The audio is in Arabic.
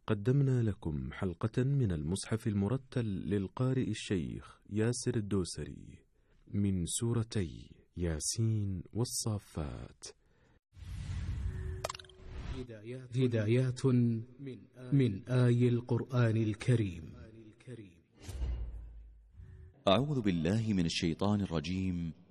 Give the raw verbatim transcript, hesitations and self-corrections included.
قدمنا لكم حلقة من المصحف المرتل للقارئ الشيخ ياسر الدوسري من سورتي ياسين والصافات. هدايات من آي القرآن الكريم. أعوذ بالله من الشيطان الرجيم.